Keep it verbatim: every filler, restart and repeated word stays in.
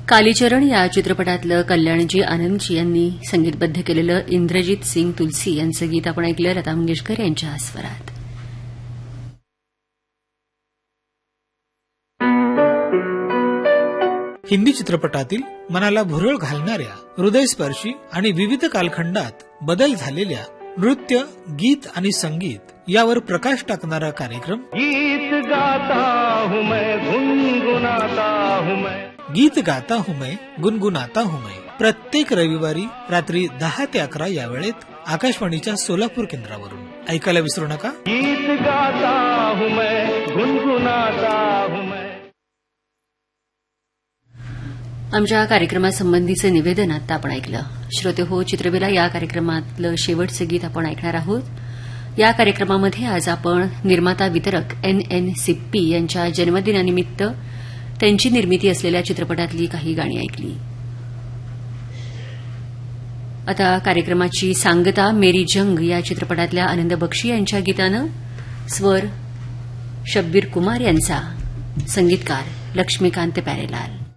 कालीचरण या चित्रपटातलं कल्याणजी आनंदजी यांनी संगीतबद्ध केलेलं इंद्रजित सिंग तुलसी यांचं गीत आपण ऐकलं लता मंगेशकर यांच्या स्वरात. हिंदी चित्रपटातील मनाला भुरळ घालणाऱ्या, हृदयस्पर्शी आणि विविध कालखंडात बदल झालेल्या नृत्य, गीत आणि संगीत यावर प्रकाश टाकणारा कार्यक्रम गीत गाता हूं मैं गुनगुनाता हूं मैं गीत गाता हूं मैं गुनगुनाता हूं मैं प्रत्येक रविवारी रात्री दहा ते अकरा या वेळेत आकाशवाणीच्या सोलापूर केंद्रावरून ऐकायला विसरू नका. गीत गाता हूं मैं गुनगुनाता हूं मैं. आमच्या कार्यक्रमासंबंधीचं निवेदन आता आपण ऐकलं. श्रोते हो, चित्रवेला या कार्यक्रमातलं शेवटचं गीत आपण ऐकणार आहोत. या कार्यक्रमामध्ये आज आपण निर्माता वितरक एन एन सिप्पी यांच्या जन्मदिनानिमित्त त्यांची निर्मिती असलेल्या चित्रपटातली काही गाणी ऐकली. आता कार्यक्रमाची सांगता मेरी जंग या चित्रपटातल्या आनंद बक्षी यांच्या गीतानं. स्वर शब्बीर कुमार यांचा, संगीतकार लक्ष्मीकांत प्यारेलाल.